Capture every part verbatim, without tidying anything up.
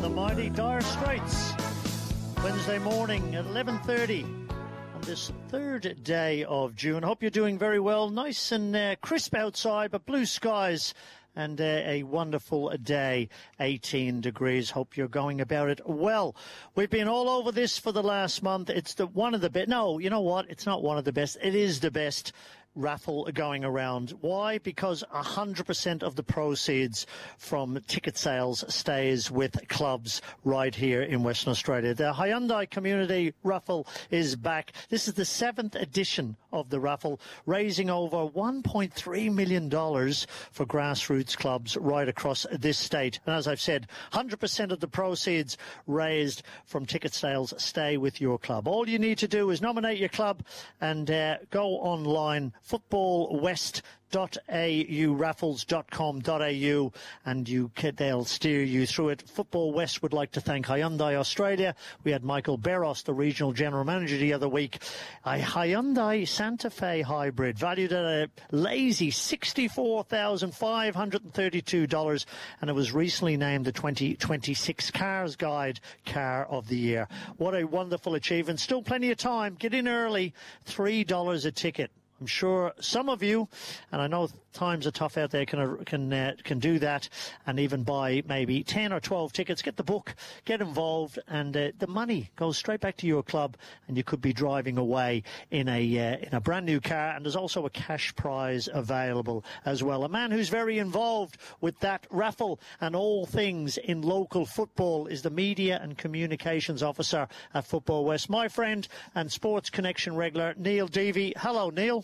on the mighty Dire Straits. Wednesday morning at eleven thirty on this third day of June. Hope you're doing very well. Nice and uh, crisp outside, but blue skies and uh, a wonderful day, eighteen degrees. Hope you're going about it well. We've been all over this for the last month. It's the one of the best. No, you know what? It's not one of the best. It is the best raffle going around. Why? Because one hundred percent of the proceeds from ticket sales stays with clubs right here in Western Australia. The Hyundai Community Raffle is back. This is the seventh edition of the raffle, raising over one point three million dollars for grassroots clubs right across this state. And as I've said, one hundred percent of the proceeds raised from ticket sales stay with your club. All you need to do is nominate your club and uh, go online, football west dot a u, raffles dot com dot a u, and you can, they'll steer you through it. Football West would like to thank Hyundai Australia. We had Michael Barros, the regional general manager, the other week. A Hyundai Santa Fe hybrid valued at a lazy sixty-four thousand five hundred thirty-two dollars, and it was recently named the twenty twenty-six Cars Guide Car of the Year. What a wonderful achievement. Still plenty of time. Get in early. three dollars a ticket. I'm sure some of you, and I know times are tough out there, can can uh, can do that and even buy maybe ten or twelve tickets. Get the book, get involved, and uh, the money goes straight back to your club, and you could be driving away in a uh, in a brand new car. And there's also a cash prize available as well. A man who's very involved with that raffle and all things in local football is the Media and Communications Officer at Football West, my friend and Sports Connection regular, Neil Deavy. Hello, Neil.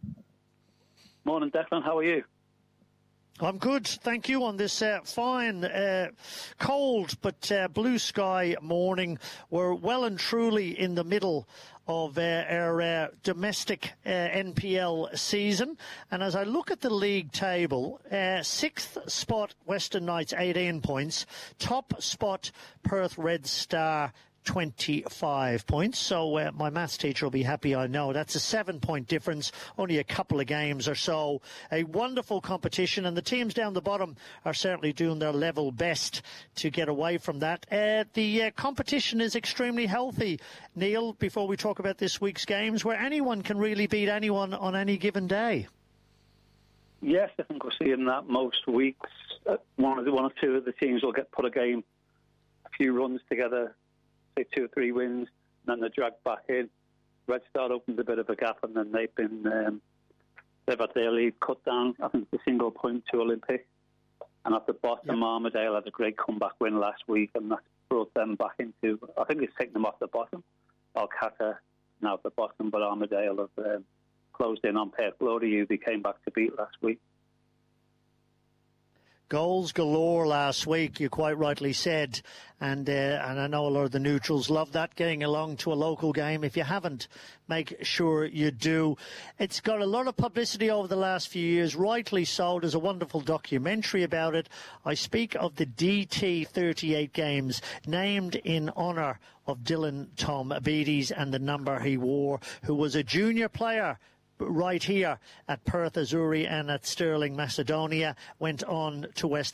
Morning, Declan. How are you? I'm good, thank you, on this uh, fine, uh, cold but uh, blue sky morning. We're well and truly in the middle of uh, our uh, domestic uh, N P L season. And as I look at the league table, uh, sixth spot Western Knights, eighteen points. Top spot Perth Red Star, twenty-five points. So uh, my maths teacher will be happy, I know. That's a seven-point difference, only a couple of games or so. A wonderful competition, and the teams down the bottom are certainly doing their level best to get away from that. Uh, the uh, competition is extremely healthy, Neil, before we talk about this week's games, where anyone can really beat anyone on any given day. Yes, I think we're seeing that most weeks. Uh, one, of the, one or two of the teams will get put a game, a few runs together, two or three wins, and then they're dragged back in. Red Star opens a bit of a gap, and then they've been um, they've had their lead cut down. I think it's a single point to Olympic. And at the bottom, yep. Armadale had a great comeback win last week, and that brought them back into, I think it's taken them off the bottom. Alcata now at the bottom, but Armadale have um, closed in on Perth Glory, who they came back to beat last week. Goals galore last week, you quite rightly said, and uh, and I know a lot of the neutrals love that, getting along to a local game. If you haven't, make sure you do. It's got a lot of publicity over the last few years, rightly so. There's a wonderful documentary about it. I speak of the D T thirty-eight games, named in honour of Dylan Tom Beatties and the number he wore, who was a junior player right here at Perth Azzurri and at Stirling Macedonia, went on to West